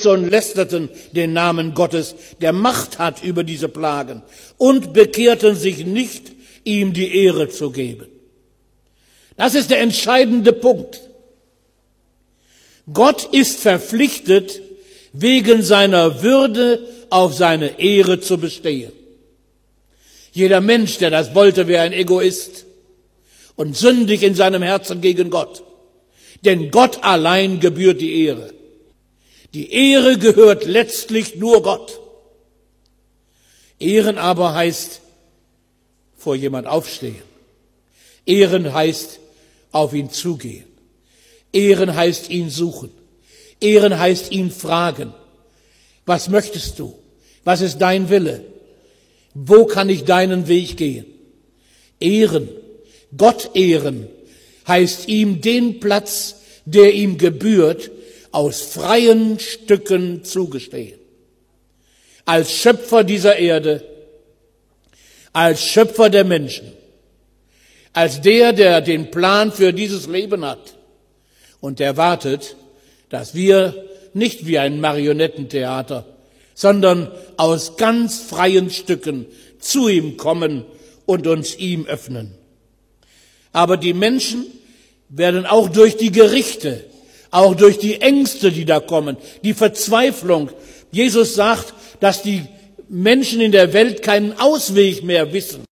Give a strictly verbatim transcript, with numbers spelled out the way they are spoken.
Spitze und lästerten den Namen Gottes, der Macht hat über diese Plagen, und bekehrten sich nicht, ihm die Ehre zu geben. Das ist der entscheidende Punkt. Gott ist verpflichtet, wegen seiner Würde auf seine Ehre zu bestehen. Jeder Mensch, der das wollte, wäre ein Egoist und sündig in seinem Herzen gegen Gott. Denn Gott allein gebührt die Ehre. Die Ehre gehört letztlich nur Gott. Ehren aber heißt vor jemand aufstehen. Ehren heißt auf ihn zugehen. Ehren heißt ihn suchen. Ehren heißt ihn fragen. Was möchtest du? Was ist dein Wille? Wo kann ich deinen Weg gehen? Ehren, Gott ehren, heißt ihm den Platz, der ihm gebührt, aus freien Stücken zugestehen. Als Schöpfer dieser Erde, als Schöpfer der Menschen, als der, der den Plan für dieses Leben hat und der wartet, dass wir nicht wie ein Marionettentheater, sondern aus ganz freien Stücken zu ihm kommen und uns ihm öffnen. Aber die Menschen werden auch durch die Gerichte, auch durch die Ängste, die da kommen, die Verzweiflung. Jesus sagt, dass die Menschen in der Welt keinen Ausweg mehr wissen.